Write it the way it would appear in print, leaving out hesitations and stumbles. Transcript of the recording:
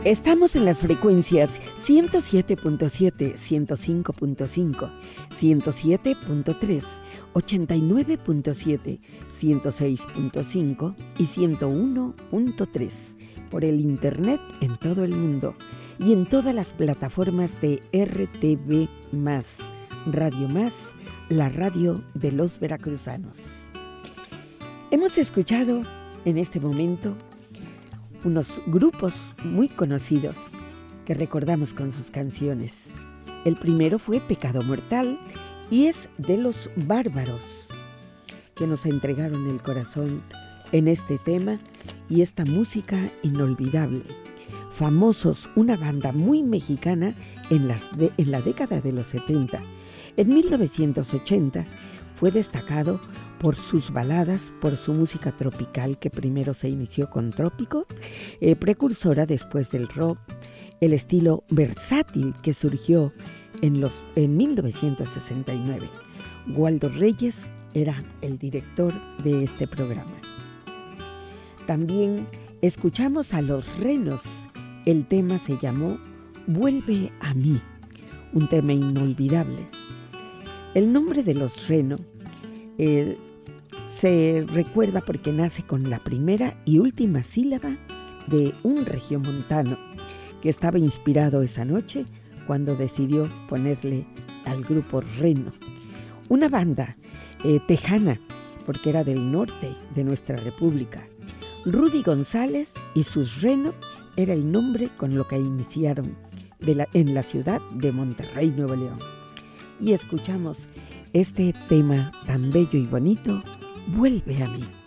Estamos en las frecuencias 107.7, 105.5, 107.3, 89.7, 106.5 y 101.3 por el internet en todo el mundo y en todas las plataformas de RTV+, Radio Más, la radio de los veracruzanos. Hemos escuchado en este momento unos grupos muy conocidos que recordamos con sus canciones. El primero fue Pecado Mortal y es de Los Bárbaros, que nos entregaron el corazón en este tema y esta música inolvidable. Famosos, una banda muy mexicana en la década de los 70. En 1980 fue destacado por sus baladas, por su música tropical, que primero se inició con trópico, precursora después del rock, el estilo versátil que surgió en 1969. Waldo Reyes era el director de este programa. También escuchamos a Los Renos. El tema se llamó Vuelve a mí, un tema inolvidable. El nombre de Los Renos se recuerda porque nace con la primera y última sílaba de un regiomontano que estaba inspirado esa noche cuando decidió ponerle al grupo Reno. Una banda tejana, porque era del norte de nuestra república. Rudy González y sus Reno era el nombre con lo que iniciaron en la ciudad de Monterrey, Nuevo León. Y escuchamos este tema tan bello y bonito, Vuelve a mí.